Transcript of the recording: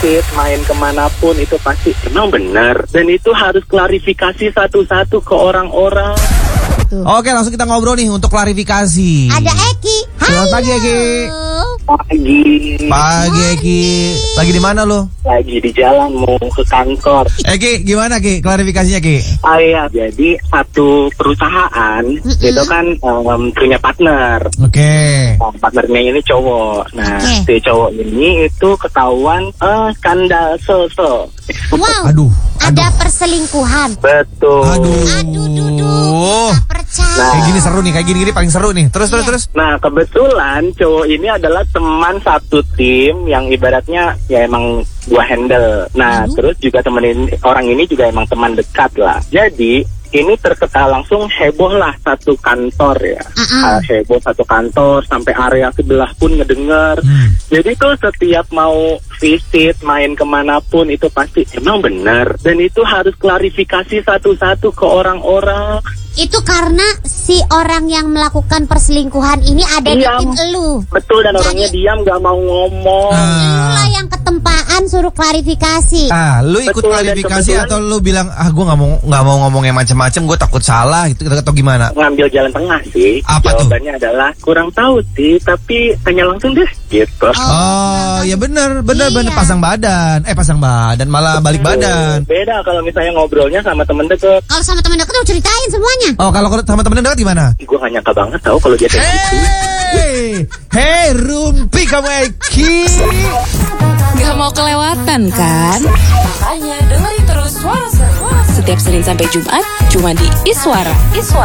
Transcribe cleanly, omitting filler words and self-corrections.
visit, main kemanapun itu pasti emang benar. Dan itu harus klarifikasi satu-satu ke orang-orang. Oke, langsung kita ngobrol nih untuk klarifikasi. Ada Eki. Selamat pagi, Eki. Pagi, Eki. Lagi di mana lo? Lagi di jalan mau ke kantor. Eki, gimana Ki? Klarifikasinya Ki? Iya, jadi satu perusahaan itu kan punya partner. Oke. Partnernya ini cowok. Nah, Oke. si cowok ini itu ketahuan skandal so-so. Wow. Aduh. Ada perselingkuhan. Betul. Aduh, Dudu. Tak percaya. Kayak gini seru nih, kayak gini paling seru nih. Terus. Nah, kebetulan cowok ini adalah teman satu tim yang ibaratnya ya emang gua handle. Nah, terus juga temenin orang ini juga emang teman dekat lah. Jadi ini terkenal langsung heboh lah satu kantor ya. Heboh satu kantor sampai area sebelah pun ngedengar. Jadi tuh setiap mau visit, main kemanapun itu pasti emang benar. Dan itu harus klarifikasi satu-satu ke orang-orang. Itu karena si orang yang melakukan perselingkuhan ini ada di tim elu. Betul, dan orangnya diam gak mau ngomong. Lu lah yang ketempaan suruh klarifikasi. Lu ikut Betul, klarifikasi dan atau lu bilang gue nggak mau ngomong yang macam-macam, gue takut salah gitu atau gimana? Ngambil jalan tengah sih. Apa tuh? Jawabannya adalah kurang tahu sih, tapi tanya langsung deh gitu. Oh, ya bener pasang badan malah balik badan. Beda kalau misalnya ngobrolnya sama temen deket. Kalau sama teman dekat lu ceritain semuanya. Oh, kalau sama temen dekat gimana? Gue gak nyangka banget tahu kalau dia kayak gitu. Hey, Rumpi kamu Eki. Gak mau kelewatan kan? Makanya dengerin terus Suara Seru setiap Senin sampai Jumat cuma di Iswara.